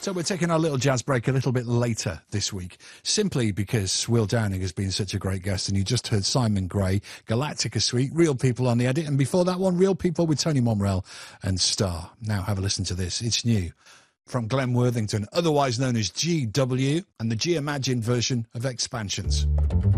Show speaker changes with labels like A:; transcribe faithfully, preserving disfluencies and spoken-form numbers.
A: So we're taking our little jazz break a little bit later this week, simply because Will Downing has been such a great guest, and you just heard Simon Gray, Galactica Suite, Real People on the edit, and before that one, Real People with Tony Monreal and Star. Now have a listen to this. It's new from Glenn Worthington, otherwise known as G W, and the G-Imagined version of Expansions.